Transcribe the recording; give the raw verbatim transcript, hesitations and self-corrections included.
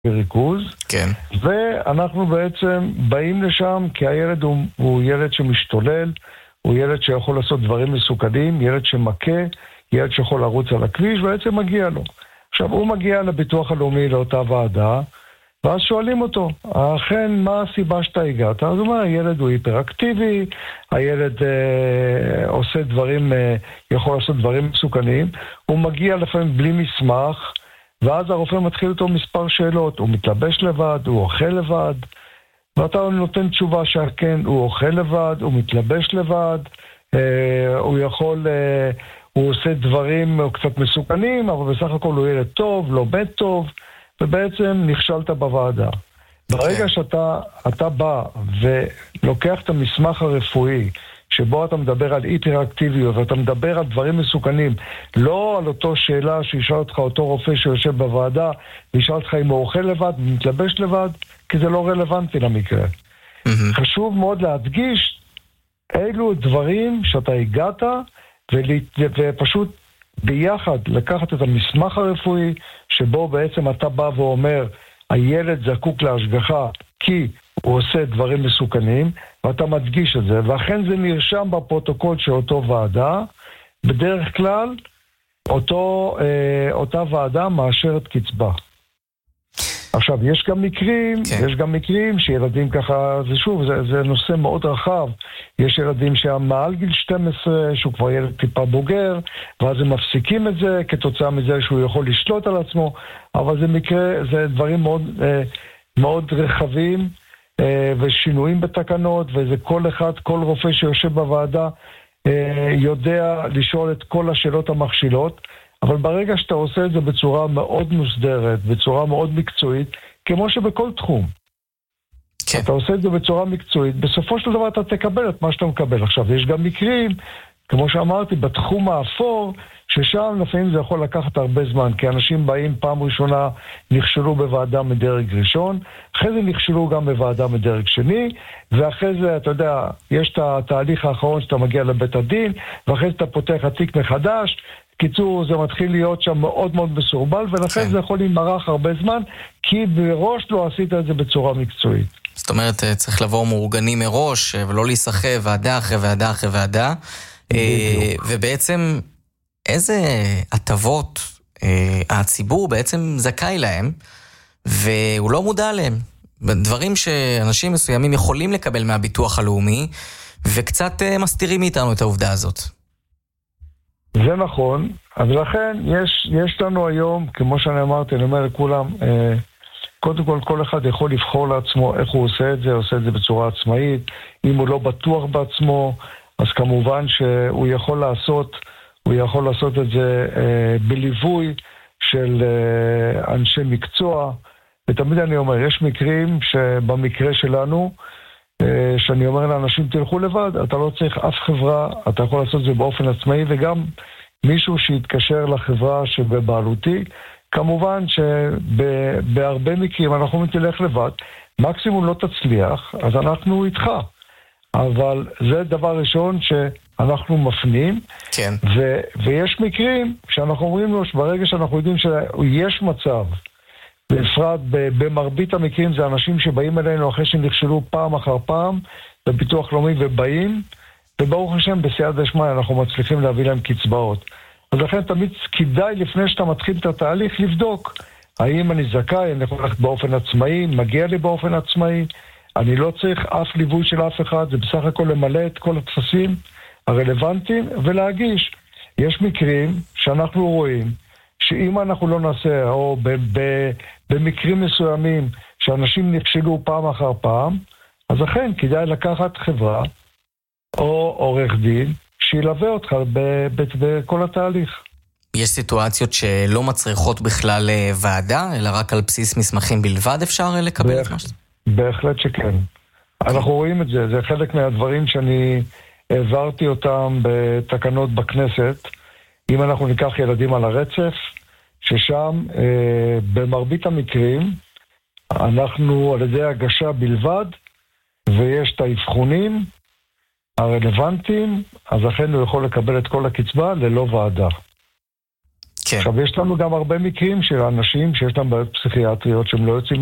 בריכוז. כן. ואנחנו בעצם באים לשם כי הילד הוא, הוא ילד שמשתולל, הוא ילד שיכול לעשות דברים מסוכנים, ילד שמכה, ילד שיכול לרוץ על הכביש, בעצם מגיע לו. עכשיו, הוא מגיע לביטוח הלאומי לאותה ועדה, ואז שואלים אותו, אכן, מה הסיבה שאתה הגעת? אז הוא אומר, הילד הוא היפראקטיבי, הילד אה, עושה דברים, אה, יכול לעשות דברים מסוכנים, הוא מגיע לפעמים בלי מסמך, ואז הרופא מתחיל אותו מספר שאלות, הוא מתלבש לבד, הוא אוכל לבד, ואתה נותן תשובה שכן, הוא אוכל לבד, הוא מתלבש לבד, אה, הוא יכול, אה, הוא עושה דברים קצת מסוכנים, אבל בסך הכל הוא ילד טוב, לומד טוב, ובעצם נכשלת בוועדה. ברגע שאתה אתה בא ולוקח את המסמך הרפואי, שבו אתה מדבר על היפראקטיביות, ואתה מדבר על דברים מסוכנים, לא על אותו שאלה שישאל אותך אותו רופא שיושב בוועדה, וישאל אותך אם הוא אוכל לבד, מתלבש לבד, כי זה לא רלוונטי למקרה. Mm-hmm. חשוב מאוד להדגיש אילו דברים שאתה הגעת, ולה, ופשוט ביחד לקחת את המסמך הרפואי, שבו בעצם אתה בא ואומר, הילד זקוק להשגחה כי הוא עושה דברים מסוכנים, ואתה מדגיש את זה, ואכן זה נרשם בפרוטוקול של אותו ועדה, בדרך כלל אותו, אה, אותה ועדה מאשרת קצבה. עכשיו, יש גם מקרים, כן. יש גם מקרים שילדים ככה, זה שוב, זה, זה נושא מאוד רחב. יש ילדים שהם מעל גיל שתים עשרה, שהוא כבר ילד טיפה בוגר, ואז הם מפסיקים את זה כתוצאה מזה שהוא יכול לשלוט על עצמו, אבל זה מקרה, זה דברים מאוד, מאוד רחבים, ושינויים בתקנות, וזה כל אחד, כל רופא שיושב בוועדה, יודע לשאול את כל השאלות המכשילות, אבל ברגע שאתה עושה את זה בצורה מאוד מוסדרת, בצורה מאוד מקצועית, כמו שבכל תחום, כן. אתה עושה את זה בצורה מקצועית, בסופו של דבר אתה תקבל את מה שאתה מקבל. עכשיו, יש גם מקרים, כמו שאמרתי, בתחום האפור, ששם לפעמים זה יכול לקחת הרבה זמן, כי אנשים באים פעם ראשונה, נכשלו בוועדה מדרג ראשון, אחרי זה נכשלו גם בוועדה מדרג שני, ואחרי זה, אתה יודע, יש את התהליך האחרון שאתה מגיע לבית הדין, ואחרי זה אתה פותח התיק מחדש, קיצור, זה מתחיל להיות שם מאוד מאוד מסורבל, ולכן זה יכול להימרח הרבה זמן, כי בראש לא עשית את זה בצורה מקצועית. זאת אומרת, צריך לבוא מאורגנים מראש, ולא להיסחב ועדה אחרי ועדה אחרי ועדה, ובעצם איזה הטבות הציבור בעצם זכאי להם, והוא לא מודע עליהם. דברים שאנשים מסוימים יכולים לקבל מהביטוח הלאומי, וקצת מסתירים מאיתנו את העובדה הזאת. זה נכון, אז לכן יש, יש לנו היום, כמו שאני אמרתי, אני אומר לכולם, אה, קודם כל כל אחד יכול לבחור לעצמו איך הוא עושה את זה, עושה את זה בצורה עצמאית, אם הוא לא בטוח בעצמו, אז כמובן שהוא יכול לעשות, הוא יכול לעשות את זה אה, בליווי של אה, אנשי מקצוע, ותמיד אני אומר, יש מקרים שבמקרה שלנו, שאני אומר לאנשים תלכו לבד, אתה לא צריך אף חברה, אתה יכול לעשות את זה באופן עצמאי, וגם מישהו שיתקשר לחברה שבבעלותי, כמובן שבהרבה מקרים אנחנו תלך לבד, מקסימום לא תצליח, אז אנחנו איתך, אבל זה דבר ראשון שאנחנו מפנים, כן. ו- ויש מקרים שאנחנו אומרים לו שברגע שאנחנו יודעים שיש מצב, בפרט במרבית המקרים זה אנשים שבאים אלינו אחרי שנכשלו פעם אחר פעם בביטוח לאומי ובאים, וברוך השם בסייעתא דשמיא אנחנו מצליחים להביא להם קצבאות. אז לכן תמיד כדאי לפני שאתה מתחיל את התהליך לבדוק האם אני זכאי, אני יכול ללכת באופן עצמאי, מגיע לי באופן עצמאי, אני לא צריך אף ליווי של אף אחד, זה בסך הכל למלא את כל התפסים הרלוונטיים ולהגיש. יש מקרים שאנחנו רואים שאם אנחנו לא נעשה, או ב- ב- במקרים מסוימים שאנשים נכשלו פעם אחר פעם, אז אכן כדאי לקחת חברה או עורך דין שילווה אותך ב- ב- בכל התהליך. יש סיטואציות שלא מצריכות בכלל ועדה, אלא רק על בסיס מסמכים בלבד אפשר לקבל בהח... את מה שזה? בהחלט שכן. אנחנו רואים את זה, זה חלק מהדברים שאני העברתי אותם בתקנות בכנסת, אם אנחנו ניקח ילדים על הרצף, ששם אה, במרבית המקרים אנחנו על ידי הגשה בלבד, ויש את האבחונים הרלוונטיים, אז לכן הוא יכול לקבל את כל הקצבה ללא ועדה. עכשיו, יש לנו גם הרבה מקרים של אנשים שיש להם בעיות פסיכיאטריות שהם לא יוצאים